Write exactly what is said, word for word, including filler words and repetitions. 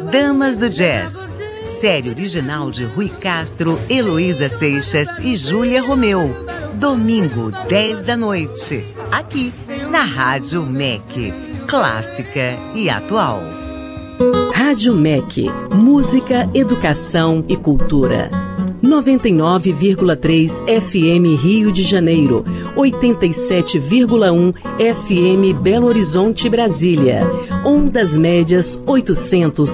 Damas do Jazz. Série original de Rui Castro, Heloísa Seixas e Júlia Romeu. Domingo, dez da noite. Aqui, na Rádio M E C. Clássica e atual. Rádio M E C. Música, educação e cultura. noventa e nove vírgula três F M Rio de Janeiro, oitenta e sete vírgula um F M Belo Horizonte, Brasília. Ondas médias oitocentos